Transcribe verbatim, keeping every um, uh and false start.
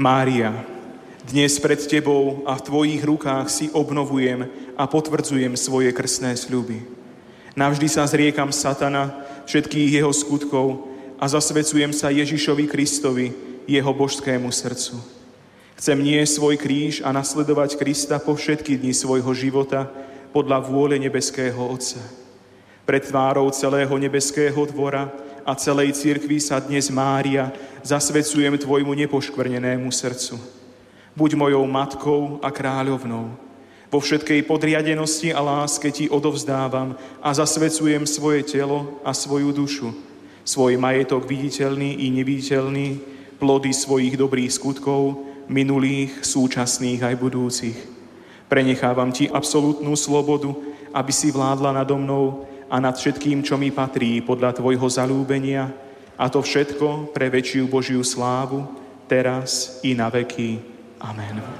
Mária, dnes pred Tebou a v Tvojich rukách si obnovujem a potvrdzujem svoje krstné sľuby. Navždy sa zriekam satana, všetkých jeho skutkov a zasvecujem sa Ježišovi Kristovi, jeho božskému srdcu. Chcem niesť svoj kríž a nasledovať Krista po všetky dni svojho života podľa vôle nebeského Otca. Pred tvárou celého nebeského dvora a celej cirkvi sa dnes, Mária, zasvecujem Tvojmu nepoškvrnenému srdcu. Buď mojou matkou a kráľovnou. Vo všetkej podriadenosti a láske Ti odovzdávam a zasvecujem svoje telo a svoju dušu, svoj majetok viditeľný i neviditeľný, plody svojich dobrých skutkov, minulých, súčasných aj budúcich. Prenechávam Ti absolútnu slobodu, aby si vládla nado mnou a nad všetkým, čo mi patrí podľa Tvojho zaľúbenia, a to všetko pre väčšiu Božiu slávu, teraz i na veky. Amen.